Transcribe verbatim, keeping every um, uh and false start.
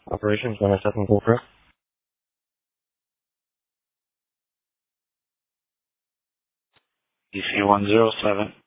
Operations one oh seven Bullcrest. D C one zero seven.